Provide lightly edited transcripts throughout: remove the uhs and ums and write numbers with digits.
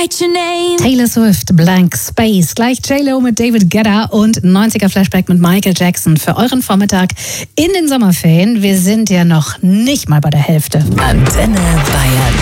write your name. Taylor Swift, Blank Space. Gleich J-Lo mit David Guetta und 90er-Flashback mit Michael Jackson für euren Vormittag in den Sommerferien. Wir sind ja noch nicht mal bei der Hälfte. Antenne Bayern.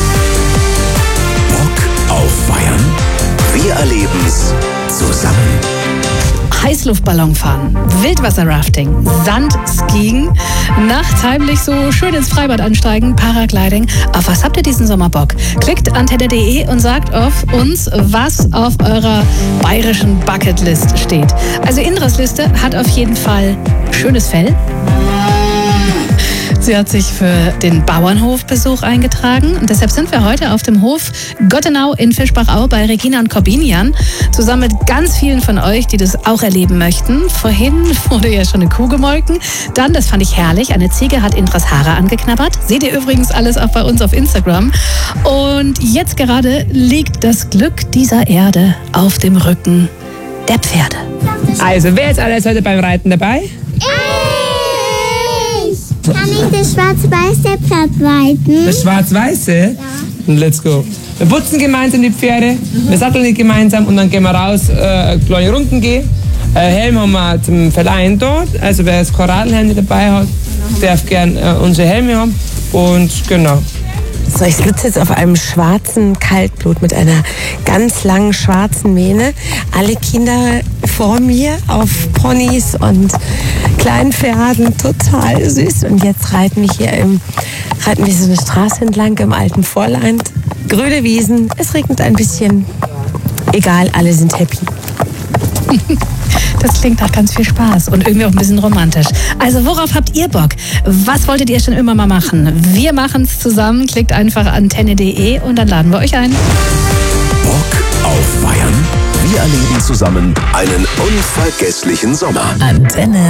Bock auf Bayern? Wir erleben's zusammen. Heißluftballonfahren, Wildwasserrafting, Sandskiing, nachts heimlich so schön ins Freibad ansteigen, Paragliding. Auf was habt ihr diesen Sommer Bock? Klickt antenne.de und sagt auf uns, was auf eurer bayerischen Bucketlist steht. Also Indras Liste hat auf jeden Fall schönes Fell. Sie hat sich für den Bauernhofbesuch eingetragen und deshalb sind wir heute auf dem Hof Gottenau in Fischbachau bei Regina und Corbinian zusammen mit ganz vielen von euch, die das auch erleben möchten. Vorhin wurde ja schon eine Kuh gemolken. Dann, das fand ich herrlich, eine Ziege hat Indras Haare angeknabbert. Seht ihr übrigens alles auch bei uns auf Instagram. Und jetzt gerade liegt das Glück dieser Erde auf dem Rücken der Pferde. Also, wer ist alles heute beim Reiten dabei? Kann ich das schwarz-weiße Pferd reiten? Das Schwarz-Weiße? Ja. Let's go. Wir putzen gemeinsam die Pferde, wir satteln die gemeinsam und dann gehen wir raus, kleine Runden gehen. Helm haben wir zum Verleihen dort. Also wer das Korallenhelm dabei hat, darf gern unsere Helme haben. Und genau. So, ich sitze jetzt auf einem schwarzen Kaltblut mit einer ganz langen schwarzen Mähne. Alle Kinder vor mir auf Ponys und kleinen Pferden, total süß. Und jetzt reiten wir so eine Straße entlang im alten Vorland. Grüne Wiesen, es regnet ein bisschen. Egal, alle sind happy. Das klingt nach ganz viel Spaß und irgendwie auch ein bisschen romantisch. Also worauf habt ihr Bock? Was wolltet ihr schon immer mal machen? Wir machen es zusammen. Klickt einfach antenne.de und dann laden wir euch ein. Bock auf Bayern? Wir erleben zusammen einen unvergesslichen Sommer. Antenne